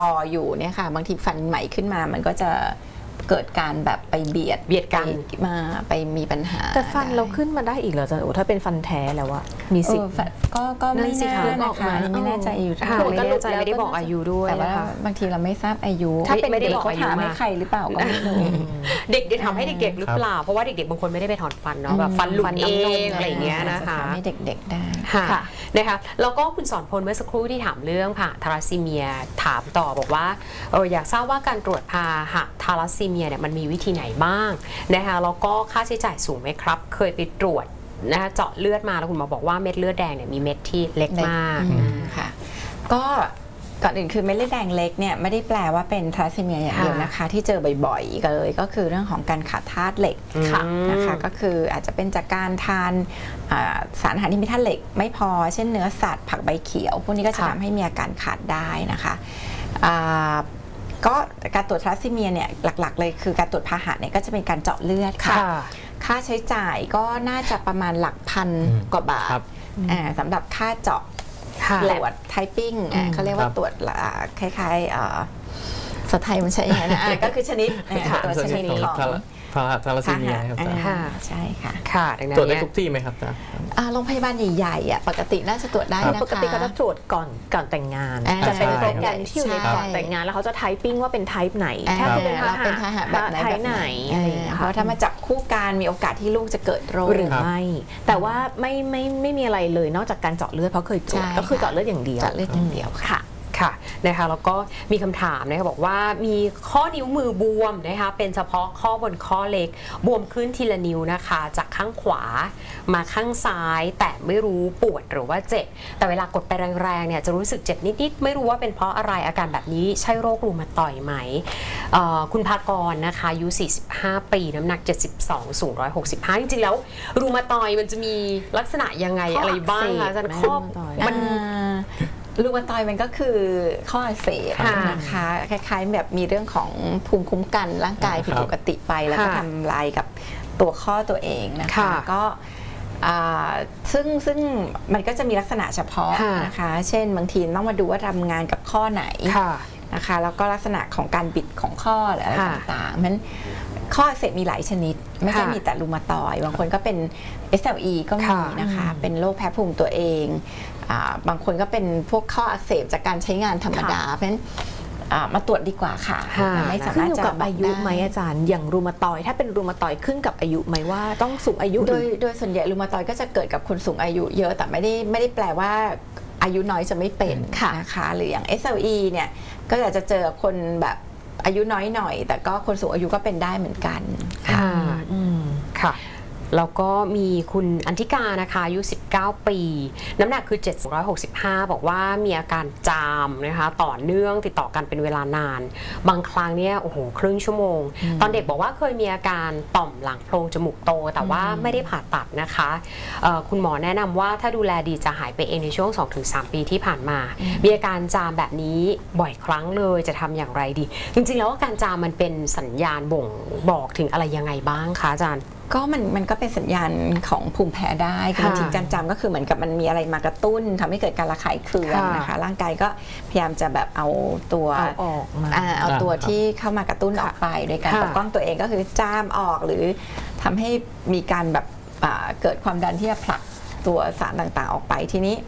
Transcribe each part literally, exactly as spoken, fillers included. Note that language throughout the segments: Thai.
พออยู่เนี่ยค่ะบางทีฟันใหม่ขึ้นมามันก็จะเกิดการแบบไปเบียดเบียดกันมาไปมีปัญหาแต่ฟันเราขึ้นมาได้อีกเหรอจ๊ะโอ้ถ้าเป็นฟันแท้แล้วอะมีสิทธิ์ก็ก็ไม่แน่นะคะไม่แน่ใจอยู่ที่ไม่แน่ใจไม่ได้บอกอายุด้วยแต่ว่าบางทีเราไม่ทราบอายุถ้าเป็นเด็กเขาถามให้ใครหรือเปล่าก็ไม่รู้เด็กๆทำให้เด็กๆหรือเปล่าเพราะว่าเด็กๆบางคนไม่ได้ไปถอนฟันเนาะแบบฟันหลุดเองอะไรอย่างเงี้ยนะคะทำให้เด็กๆได้ค่ะนะคะแล้วก็คุณสอนพลเมื่อสักครู่ที่ถามเรื่องผ่าทาลัสซีเมียถามต่อบอกว่าเอออยากทราบว่าการตรวจพาหะทาลัสซีเมียเนี่ยมันมีวิธีไหนบ้างนะคะแล้วก็ค่าใช้จ่ายสูงไหมครับเคยไปตรวจนะคะเจาะเลือดมาแล้วคุณหมอบอกว่าเม็ดเลือดแดงเนี่ยมีเม็ดที่เล็กมากค่ะก็ก่อนอื่นคือเม็ดเลือดแดงเล็กเนี่ยไม่ได้แปลว่าเป็นทาลัสซีเมียอย่างเดียวนะคะที่เจอบ่อยๆเลยก็คือเรื่องของการขาดธาตุเหล็กนะคะก็คืออาจจะเป็นจากการทานสารอาหารที่มีธาตุเหล็กไม่พอเช่นเนื้อสัตว์ผักใบเขียวพวกนี้ก็จะทำให้มีอาการขาดได้นะคะก็การตรวจทาลัสซีเมียเนี่ยหลักๆเลยคือการตรวจพาหะเนี่ยก็จะเป็นการเจาะเลือดค่ะค่าใช้จ่ายก็น่าจะประมาณหลักพันกว่าบาทสำหรับค่าเจาะตรวจไทปิ้งเขาเรียกว่าตรวจคล้ายๆสไทยมันใช่ยังไงนะก็คือชนิดตัวชนิดของพาหะทาลัสซีเมียครับค่ะใช่ค่ะค่ะตรวจได้ทุกที่ไหมครับจ๊ะโรงพยาบาลใหญ่ๆปกติน่าจะตรวจได้นะคะปกติเขาจะตรวจก่อนก่อนแต่งงานจะเป็นโปรแกรมที่อยู่ในก่อนแต่งงานแล้วเขาจะไทปิ้งว่าเป็นไทป์ไหนแค่เป็นพาหะแบบไหนแบบไหนเพราะถ้ามาจับคู่กันมีโอกาสที่ลูกจะเกิดโรคหรือไม่แต่ว่าไม่ไม่ไม่มีอะไรเลยนอกจากการเจาะเลือดเพราะเคยตรวจก็คือเจาะเลือดอย่างเดียวเจาะเลือดอย่างเดียวค่ะค่ะนะคะแล้วก็มีคำถามนะคะบอกว่ามีข้อนิ้วมือบวมนะคะเป็นเฉพาะข้อบนข้อเล็กบวมขึ้นทีละนิ้วนะคะจากข้างขวามาข้างซ้ายแต่ไม่รู้ปวดหรือว่าเจ็บแต่เวลากดไปแรงๆเนี่ยจะรู้สึกเจ็บนิดๆไม่รู้ว่าเป็นเพราะอะไรอาการแบบนี้ใช่โรครูมาตอยด์ไหมคุณภากรนะคะอายุสี่สิบห้าปีน้ำหนักเจ็ดสิบสองสูงหนึ่งร้อยหกสิบห้าจริงๆแล้วรูมาตอยด์มันจะมีลักษณะยังไงอะไรบ้างคะอาจารย์ข้อมันรูมาตอยด์มันก็คือข้ออักเสบนะคะคล้ายๆแบบมีเรื่องของภูมิคุ้มกันร่างกายผิดปกติไปแล้วก็ทำลายกับตัวข้อตัวเองนะคะก็ซึ่งซึ่งมันก็จะมีลักษณะเฉพาะนะคะเช่นบางทีต้องมาดูว่าทำงานกับข้อไหนนะคะแล้วก็ลักษณะของการบิดของข้ออะไรต่างๆมันข้ออักเสบมีหลายชนิดไม่ใช่มีแต่รูมาตอยด์บางคนก็เป็น เอส แอล อี ก็มีนะคะเป็นโรคแพ้ภูมิตัวเองบางคนก็เป็นพวกข้ออักเสบจากการใช้งานธรรมดาเพราะฉะนั้นมาตรวจดีกว่าค่ะไม่สามารถจะกับอายุไหมอาจารย์อย่างรูมาตอยด์ถ้าเป็นรูมาตอยด์ขึ้นกับอายุไหมว่าต้องสูงอายุโดยโดยส่วนใหญ่รูมาตอยด์ก็จะเกิดกับคนสูงอายุเยอะแต่ไม่ได้ไม่ได้แปลว่าอายุน้อยจะไม่เป็นนะคะหรืออย่าง เอส แอล อี เนี่ยก็อาจจะเจอคนแบบอายุน้อยหน่อยแต่ก็คนสูงอายุก็เป็นได้เหมือนกันค่ะค่ะแล้วก็มีคุณอันธิกานะคะอายุสิบเก้าปีน้ำหนักคือเจ็ดร้อยหกสิบห้าบอกว่ามีอาการจามนะคะต่อเนื่องติดต่อกันเป็นเวลานานบางครั้งเนี่ยโอ้โหครึ่งชั่วโมงตอนเด็กบอกว่าเคยมีอาการต่อมหลังโพรงจมูกโตแต่ว่าไม่ได้ผ่าตัดนะคะคุณหมอแนะนำว่าถ้าดูแลดีจะหายไปเองในช่วง สองถึงสาม ปีที่ผ่านมามีอาการจามแบบนี้บ่อยครั้งเลยจะทำอย่างไรดีจริงๆแล้วอาการจามมันเป็นสัญญาณบ่งบอกถึงอะไรยังไงบ้างคะอาจารย์ก็มันมันก็เป็นสัญญาณของภูมิแพ้ได้คือบางทีการจำก็คือเหมือนกับมันมีอะไรมากระตุ้นทำให้เกิดการระคายเคืองนะคะร่างกายก็พยายามจะแบบเอาตัวออกมาเอาตัวที่เข้ามากระตุ้นออกไปโดยการปกป้องตัวเองก็คือจามออกหรือทำให้มีการแบบเกิดความดันที่จะผลักตัวสารต่างๆออกไปทีนี้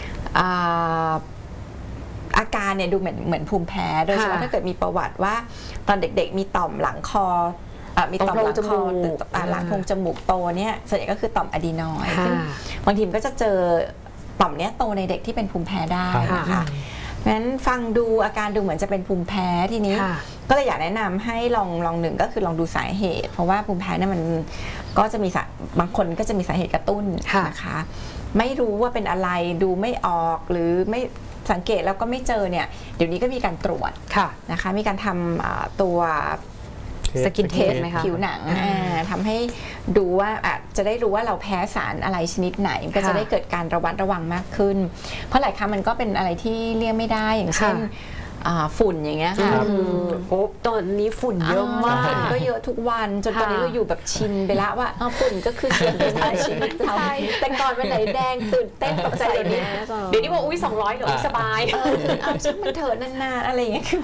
อาการเนี่ยดูเหมือนเหมือนภูมิแพ้โดยเฉพาะถ้าเกิดมีประวัติว่าตอนเด็กๆมีต่อมหลังคอมีต่อมหลังคอหลังโพรงจมูกโตเนี่ยส่วนใหญ่ก็คือต่อมอะดีนอยด์ซึ่งบางทีมันก็จะเจอต่อมเนี้ยโตในเด็กที่เป็นภูมิแพ้ได้นะคะเพราะฉะนั้นฟังดูอาการดูเหมือนจะเป็นภูมิแพ้ทีนี้ก็เลยอยากแนะนำให้ลองลองหนึ่งก็คือลองดูสาเหตุเพราะว่าภูมิแพ้เนี่ยมันก็จะมีบางคนก็จะมีสาเหตุกระตุ้นนะคะไม่รู้ว่าเป็นอะไรดูไม่ออกหรือไม่สังเกตแล้วก็ไม่เจอเนี่ยเดี๋ยวนี้ก็มีการตรวจนะคะมีการทำตัวสกินเทสไหมคะผิวหนังทำให้ดูว่าจะได้รู้ว่าเราแพ้สารอะไรชนิดไหนก็จะได้เกิดการระวัดระวังมากขึ้นเพราะหลายครั้งมันก็เป็นอะไรที่เลี่ยงไม่ได้อย่างเช่น ฝุ่นอย่างเงี้ยค่ะคือโอ้ตอนนี้ฝุ่นเยอะมากฝุ่นก็เยอะทุกวันจนตอนนี้เราอยู่แบบชินไปแล้วว่าฝุ่นก็คือส่วนหนึ่งในชีวิตเราแต่ก่อนวันไหนแดงตื่นเต้นตกใจเดี๋ยวนี้เดี๋ยวนี้บอกอุ้ยสองร้อยเหรอสบายเอาช่างมันเถิดนานๆอะไรอย่างเงี้ยคือ